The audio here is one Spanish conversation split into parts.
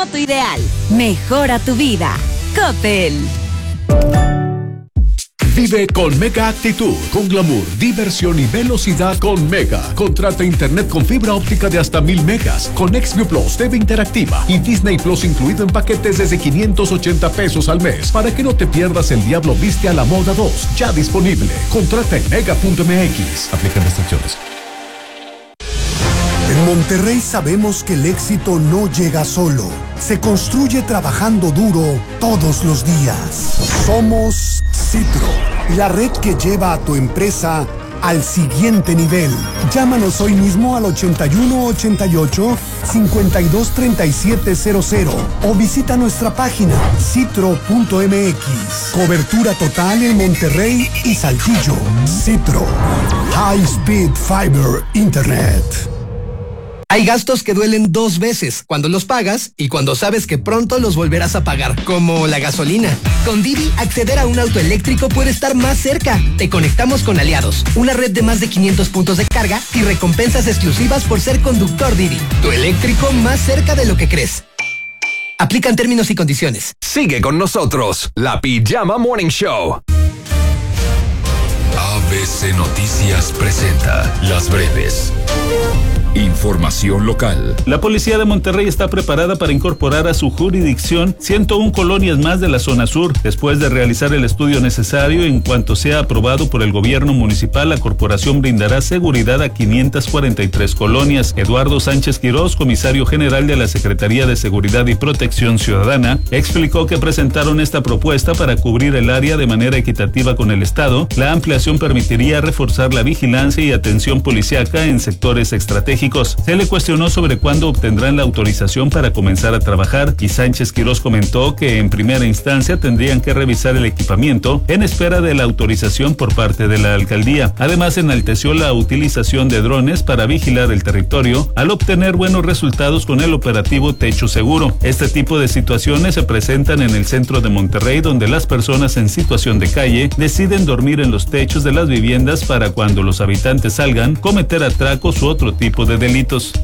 moto ideal. Mejora tu vida. Coppel. Vive con Mega Actitud, con glamour, diversión y velocidad con Mega. Contrata internet con fibra óptica de hasta 1000 megas, con XView Plus, TV interactiva y Disney Plus incluido en paquetes desde 580 pesos al mes, para que no te pierdas El Diablo Viste a la Moda 2, ya disponible. Contrata en mega.mx. Aplican restricciones. En Monterrey sabemos que el éxito no llega solo, se construye trabajando duro todos los días. Somos Citro, la red que lleva a tu empresa al siguiente nivel. Llámanos hoy mismo al 8188-523700 o visita nuestra página citro.mx. Cobertura total en Monterrey y Saltillo. Citro, High Speed Fiber Internet. Hay gastos que duelen dos veces, cuando los pagas y cuando sabes que pronto los volverás a pagar, como la gasolina. Con Didi, acceder a un auto eléctrico puede estar más cerca. Te conectamos con Aliados, una red de más de 500 puntos de carga y recompensas exclusivas por ser conductor Didi. Tu eléctrico más cerca de lo que crees. Aplican términos y condiciones. Sigue con nosotros, la Pijama Morning Show. ABC Noticias presenta Las Breves. Información local. La Policía de Monterrey está preparada para incorporar a su jurisdicción 101 colonias más de la zona sur. Después de realizar el estudio necesario, en cuanto sea aprobado por el gobierno municipal, la corporación brindará seguridad a 543 colonias. Eduardo Sánchez Quirós, comisario general de la Secretaría de Seguridad y Protección Ciudadana, explicó que presentaron esta propuesta para cubrir el área de manera equitativa con el Estado. La ampliación permitiría reforzar la vigilancia y atención policíaca en sectores estratégicos. Se le cuestionó sobre cuándo obtendrán la autorización para comenzar a trabajar y Sánchez Quirós comentó que en primera instancia tendrían que revisar el equipamiento en espera de la autorización por parte de la alcaldía. Además, enalteció la utilización de drones para vigilar el territorio al obtener buenos resultados con el operativo Techo Seguro. Este tipo de situaciones se presentan en el centro de Monterrey, donde las personas en situación de calle deciden dormir en los techos de las viviendas para cuando los habitantes salgan cometer atracos u otro tipo de delitos.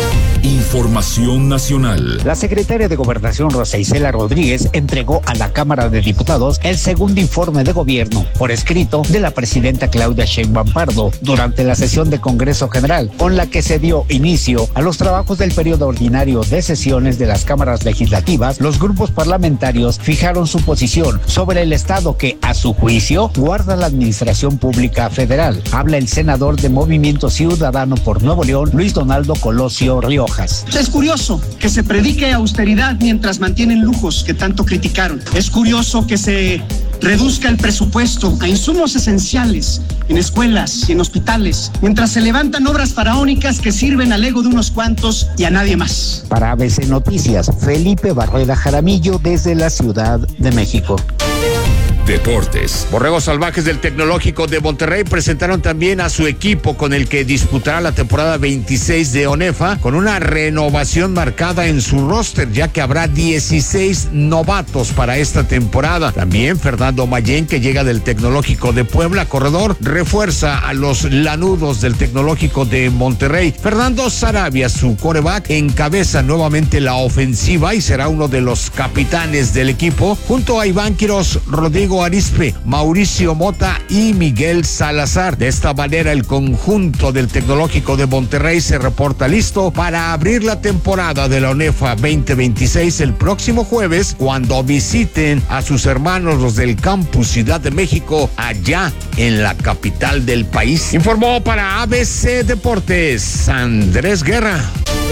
Información nacional. La secretaria de Gobernación, Rosa Isela Rodríguez, entregó a la Cámara de Diputados el segundo informe de gobierno por escrito de la presidenta Claudia Sheinbaum Pardo durante la sesión de Congreso General, con la que se dio inicio a los trabajos del periodo ordinario de sesiones de las cámaras legislativas. Los grupos parlamentarios fijaron su posición sobre el estado que, a su juicio, guarda la administración pública federal. Habla el senador de Movimiento Ciudadano por Nuevo León, Luis Donaldo Colosio Riojas. Es curioso que se predique austeridad mientras mantienen lujos que tanto criticaron. Es curioso que se reduzca el presupuesto a insumos esenciales en escuelas y en hospitales, mientras se levantan obras faraónicas que sirven al ego de unos cuantos y a nadie más. Para ABC Noticias, Felipe Barrera Jaramillo desde la Ciudad de México. Deportes. Borregos Salvajes del Tecnológico de Monterrey presentaron también a su equipo con el que disputará la temporada 26 de ONEFA, con una renovación marcada en su roster, ya que habrá 16 novatos para esta temporada. También Fernando Mayén, que llega del Tecnológico de Puebla, corredor, refuerza a los lanudos del Tecnológico de Monterrey. Fernando Sarabia, su quarterback, encabeza nuevamente la ofensiva y será uno de los capitanes del equipo, junto a Iván Quirós, Rodrigo Arispe, Mauricio Mota y Miguel Salazar. De esta manera, el conjunto del Tecnológico de Monterrey se reporta listo para abrir la temporada de la ONEFA 2026 el próximo jueves, cuando visiten a sus hermanos los del Campus Ciudad de México, allá en la capital del país. Informó para ABC Deportes Andrés Guerra.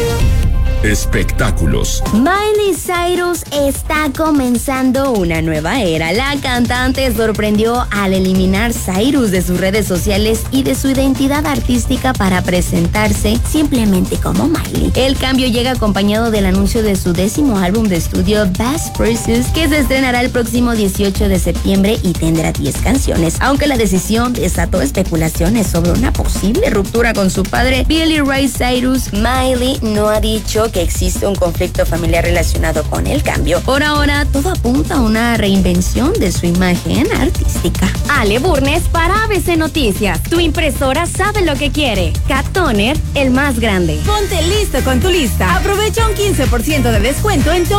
Espectáculos. Miley Cyrus está comenzando una nueva era. La cantante sorprendió al eliminar Cyrus de sus redes sociales y de su identidad artística para presentarse simplemente como Miley. El cambio llega acompañado del anuncio de su 10º álbum de estudio, Best Versus, que se estrenará el próximo 18 de septiembre y tendrá 10 canciones. Aunque la decisión desató especulaciones sobre una posible ruptura con su padre, Billy Ray Cyrus, Miley no ha dicho que existe un conflicto familiar relacionado con el cambio. Por ahora, todo apunta a una reinvención de su imagen artística. Ale Burnes para ABC Noticias. Tu impresora sabe lo que quiere. Cat Toner, el más grande. Ponte listo con tu lista. Aprovecha un 15% de descuento en todo